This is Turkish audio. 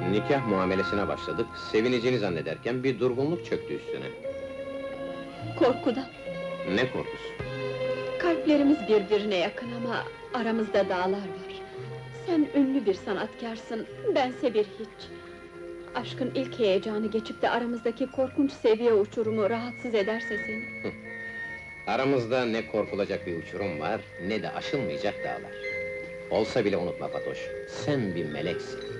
Nikah muamelesine başladık, sevineceğini zannederken bir durgunluk çöktü üstüne. Korkudan. Ne korkusu? Kalplerimiz birbirine yakın ama aramızda dağlar var. Sen ünlü bir sanatkarsın, bense bir hiç. Aşkın ilk heyecanı geçip de aramızdaki korkunç seviye uçurumu rahatsız ederse seni... Aramızda ne korkulacak bir uçurum var, ne de aşılmayacak dağlar. Olsa bile unutma Fatoş, sen bir meleksin.